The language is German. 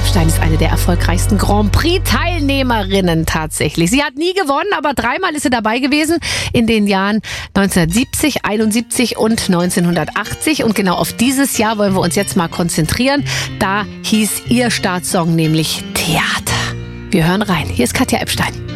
Epstein ist eine der erfolgreichsten Grand Prix-Teilnehmerinnen tatsächlich. Sie hat nie gewonnen, aber dreimal ist sie dabei gewesen in den Jahren 1970, 71 und 1980. Und genau auf dieses Jahr wollen wir uns jetzt mal konzentrieren. Da hieß ihr Startsong nämlich Theater. Wir hören rein. Hier ist Katja Epstein.